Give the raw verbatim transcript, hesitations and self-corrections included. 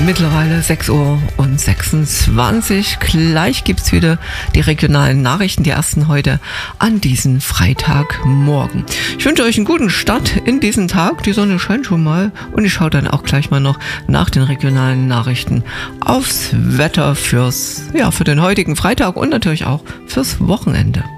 Mittlerweile sechs Uhr sechsundzwanzig. Gleich gibt's wieder die regionalen Nachrichten, die ersten heute an diesem Freitagmorgen. Ich wünsche euch einen guten Start in diesen Tag. Die Sonne scheint schon mal und ich schaue dann auch gleich mal noch nach den regionalen Nachrichten aufs Wetter fürs, ja, für den heutigen Freitag und natürlich auch fürs Wochenende.